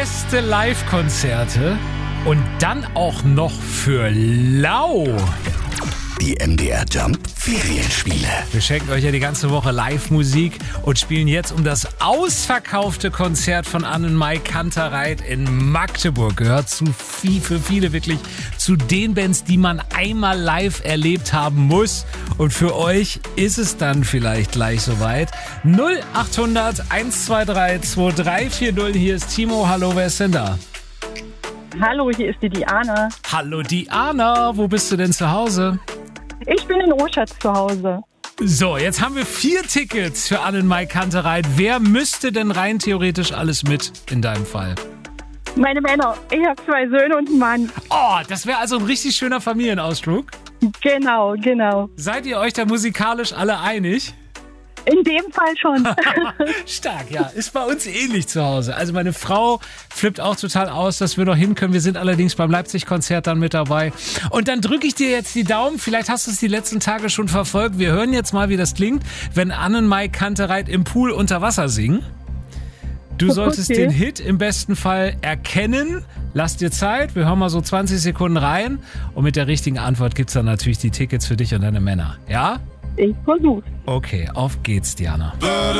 beste Live-Konzerte und dann auch noch für lau. Die MDR Jump Ferienspiele. Wir schenken euch ja die ganze Woche Live-Musik und spielen jetzt um das ausverkaufte Konzert von Annenmai Kantereit in Magdeburg. Gehört für viele wirklich zu den Bands, die man einmal live erlebt haben muss. Und für euch ist es dann vielleicht gleich soweit. 0800 123 2340. Hier ist Timo. Hallo, wer ist denn da? Hallo, hier ist die Diana. Hallo Diana, wo bist du denn zu Hause? Ich bin in Oschatz zu Hause. So, jetzt haben wir 4 Tickets für Annenmai Kantereit. Wer müsste denn rein theoretisch alles mit in deinem Fall? Meine Männer. Ich habe 2 Söhne und einen Mann. Oh, das wäre also ein richtig schöner Familienausflug. Genau. Seid ihr euch da musikalisch alle einig? In dem Fall schon. Stark, ja. Ist bei uns ähnlich zu Hause. Also meine Frau flippt auch total aus, dass wir noch hin können. Wir sind allerdings beim Leipzig-Konzert dann mit dabei. Und dann drücke ich dir jetzt die Daumen. Vielleicht hast du es die letzten Tage schon verfolgt. Wir hören jetzt mal, wie das klingt, wenn Annenmai Kantereit im Pool unter Wasser singen. Du solltest den Hit im besten Fall erkennen. Lass dir Zeit. Wir hören mal so 20 Sekunden rein. Und mit der richtigen Antwort gibt es dann natürlich die Tickets für dich und deine Männer. Ja? Ich versuch's. Okay, auf geht's, Diana.